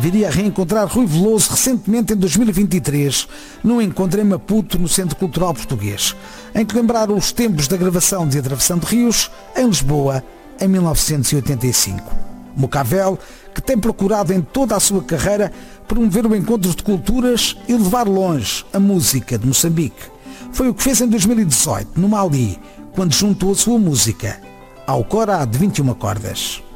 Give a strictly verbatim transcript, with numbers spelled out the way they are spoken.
viria a reencontrar Rui Veloso recentemente em dois mil e vinte e três, num encontro em Maputo, no Centro Cultural Português, em que lembraram os tempos da gravação de A Travessão de Rios, em Lisboa, em mil novecentos e oitenta e cinco. Mocavel, que tem procurado em toda a sua carreira promover o encontro de culturas e levar longe a música de Moçambique. Foi o que fez em dois mil e dezoito, no Mali, quando juntou a sua música ao Corá de vinte e uma cordas.